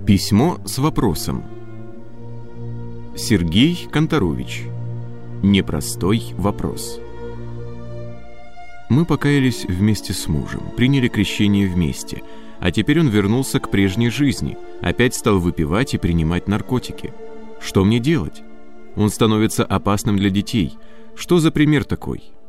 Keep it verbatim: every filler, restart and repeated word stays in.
Письмо с вопросом. Сергей Конторович. Непростой вопрос. Мы покаялись вместе с мужем, приняли крещение вместе, а теперь он вернулся к прежней жизни, опять стал выпивать и принимать наркотики. Что мне делать? Он становится опасным для детей. Что за пример такой?